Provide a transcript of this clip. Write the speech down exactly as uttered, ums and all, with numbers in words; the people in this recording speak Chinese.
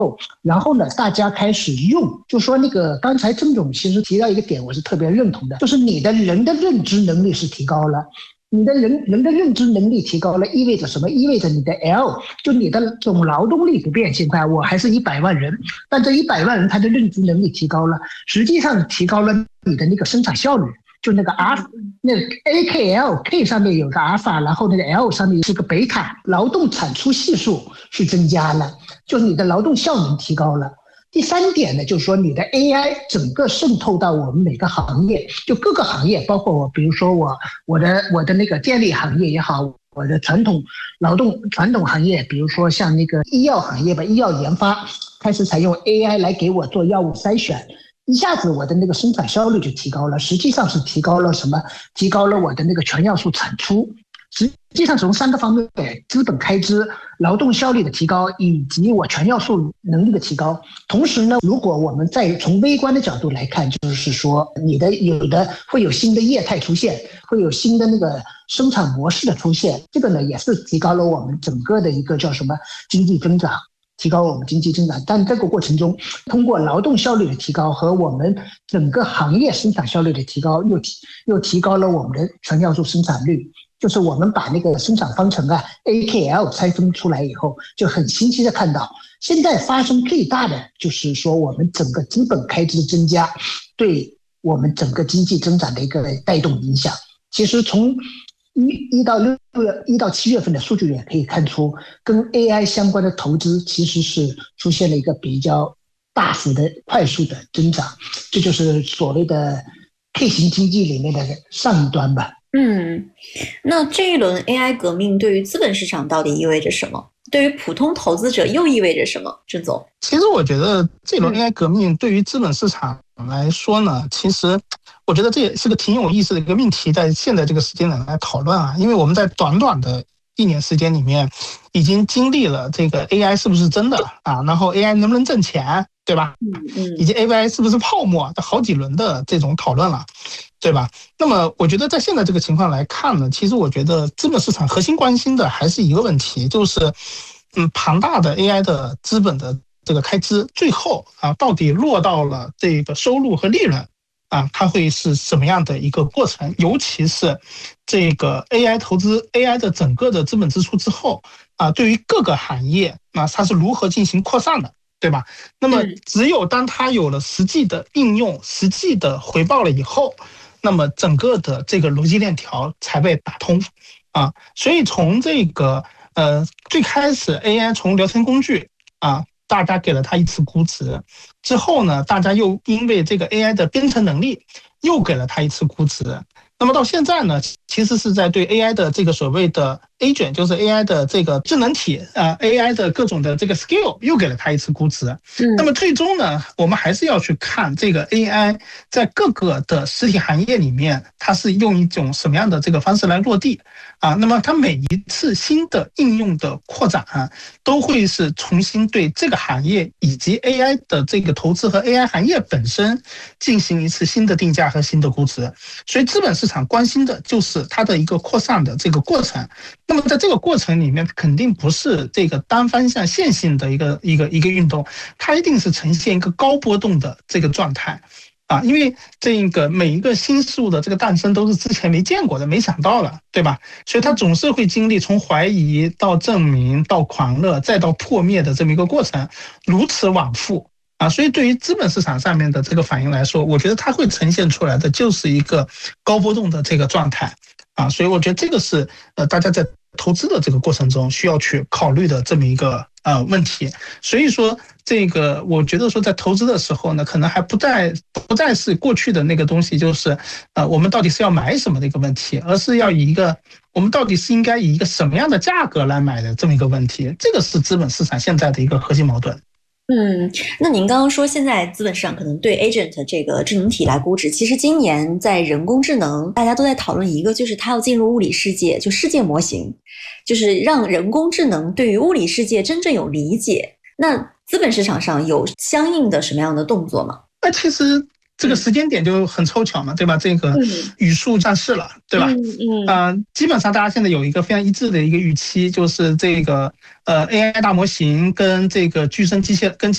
然后呢，大家开始用，就说那个刚才郑总其实提到一个点，我是特别认同的，就是你的人的认知能力是提高了。你的人人的认知能力提高了，意味着什么？意味着你的 L 就你的总劳动力不变现快，我还是一百万人，但这一百万人他的认知能力提高了，实际上提高了你的那个生产效率。就那个 R 那个 A K L K 上面有个阿尔法，然后那个 L 上面是个贝塔，劳动产出系数是增加了，就是你的劳动效能提高了。第三点呢，就是说你的 A I 整个渗透到我们每个行业，就各个行业，包括我，比如说我我的我的那个电力行业也好，我的传统劳动传统行业，比如说像那个医药行业吧，医药研发开始采用 A I 来给我做药物筛选，一下子我的那个生产效率就提高了，实际上是提高了什么？提高了我的那个全要素产出。实际上从三个方面，资本开支、劳动效率的提高以及我全要素能力的提高。同时呢，如果我们再从微观的角度来看，就是说你的有的会有新的业态出现，会有新的那个生产模式的出现，这个呢也是提高了我们整个的一个叫什么经济增长，提高我们经济增长。但这个过程中，通过劳动效率的提高和我们整个行业生产效率的提高，又提又提高了我们的全要素生产率。就是我们把那个生产方程啊 A K L 拆分出来以后，就很清晰的看到，现在发生最大的就是说我们整个资本开支增加对我们整个经济增长的一个带动影响。其实从一一到六月一到七月份的数据也可以看出，跟 A I 相关的投资其实是出现了一个比较大幅的快速的增长，这就是所谓的 K 型经济里面的上一端吧。 嗯，那这一轮 A I 革命对于资本市场到底意味着什么？对于普通投资者又意味着什么？郑总， 其实我觉得这轮 A I 革命对于资本市场来说呢，其实我觉得这也是个挺有意思的一个命题，在现在这个时间点来讨论啊，因为我们在短短的一年时间里面，已经经历了这个 A I 是不是真的啊，然后 A I 能不能挣钱，对吧？以及 A I 是不是泡沫，好几轮的这种讨论了。对吧？那么我觉得在现在这个情况来看呢，其实我觉得资本市场核心关心的还是一个问题，就是嗯，庞大的 A I 的资本的这个开支，最后啊，到底落到了这个收入和利润啊，它会是什么样的一个过程？尤其是这个 A I 投资 A I 的整个的资本支出之后啊，对于各个行业啊，它是如何进行扩散的？对吧？那么只有当它有了实际的应用、实际的回报了以后，那么整个的这个逻辑链条才被打通啊。所以从这个呃最开始 A I 从聊天工具啊，大家给了它一次估值之后呢，大家又因为这个 A I 的编程能力又给了它一次估值。那么到现在呢，其实是在对 A I 的这个所谓的 agent， 就是 A I 的这个智能体啊 ，A I 的各种的这个 skill 又给了它一次估值。那么最终呢，我们还是要去看这个 A I 在各个的实体行业里面，它是用一种什么样的这个方式来落地啊？那么它每一次新的应用的扩展啊，都会是重新对这个行业以及 A I 的这个投资和 A I 行业本身进行一次新的定价和新的估值。所以资本市场关心的就是它的一个扩散的这个过程。那么在这个过程里面，肯定不是这个单方向线性的一个一个一个运动，它一定是呈现一个高波动的这个状态啊，因为这个每一个新事物的这个诞生都是之前没见过的，没想到的，对吧？所以它总是会经历从怀疑到证明到狂热再到破灭的这么一个过程，如此往复。啊，所以对于资本市场上面的这个反应来说，我觉得它会呈现出来的就是一个高波动的这个状态啊，所以我觉得这个是呃大家在投资的这个过程中需要去考虑的这么一个呃问题。所以说这个我觉得说在投资的时候呢，可能还不再不再是过去的那个东西，就是呃我们到底是要买什么的一个问题，而是要以一个我们到底是应该以一个什么样的价格来买的这么一个问题，这个是资本市场现在的一个核心矛盾。 嗯，那您刚刚说现在资本市场可能对 agent 这个智能体来估值，其实今年在人工智能大家都在讨论一个，就是它要进入物理世界，就世界模型，就是让人工智能对于物理世界真正有理解。那资本市场上有相应的什么样的动作吗？ 那其实这个时间点就很凑巧嘛，对吧？这个语数上市了，对吧？嗯嗯、呃，基本上大家现在有一个非常一致的一个预期，就是这个呃 A I 大模型跟这个具身机械跟